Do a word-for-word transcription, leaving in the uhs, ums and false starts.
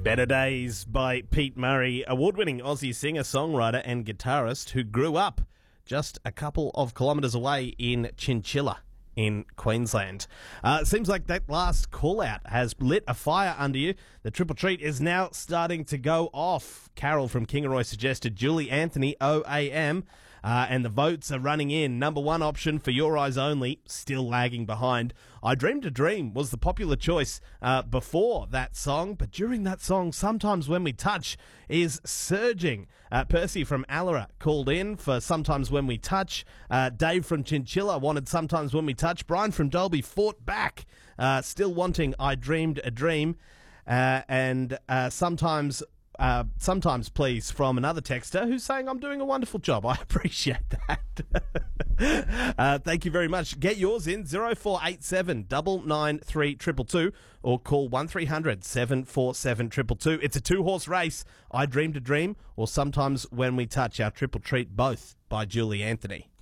Better Days by Pete Murray, award-winning Aussie singer, songwriter and guitarist who grew up just a couple of kilometres away in Chinchilla in Queensland. Uh, it seems like that last call-out has lit a fire under you. The Triple Treat is now starting to go off. Carol from Kingaroy suggested Julie Anthony, O A M, uh, and the votes are running in. Number one option for Your Eyes Only, still lagging behind. I Dreamed a Dream was the popular choice uh, before that song, but during that song, Sometimes When We Touch is surging. Uh, Percy from Allara called in for Sometimes When We Touch. Uh, Dave from Chinchilla wanted Sometimes When We Touch. Brian from Dolby fought back, uh, still wanting I Dreamed a Dream. Uh, and uh, sometimes... Uh, sometimes please from another texter who's saying I'm doing a wonderful job. I appreciate that. uh, thank you very much. Get yours in zero four eight seven nine nine three two two two or call one three hundred seven four seven two two two. It's a two-horse race. I Dreamed a Dream or Sometimes When We Touch. Our Triple Treat, both by Julie Anthony.